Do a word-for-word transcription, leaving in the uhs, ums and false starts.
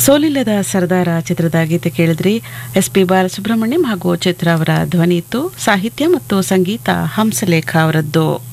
ಸೋಲಿಲ್ಲದ ಸರ್ದಾರ ಚಿತ್ರದ ಗೀತೆ ಕೇಳಿದ್ರಿ. S P Balasubrahmanyam ಹಾಗೂ ಚಿತ್ರ ಅವರ ಧ್ವನಿ ಇತ್ತು. ಸಾಹಿತ್ಯ ಮತ್ತು ಸಂಗೀತ ಹಂಸಲೇಖ ಅವರದ್ದು.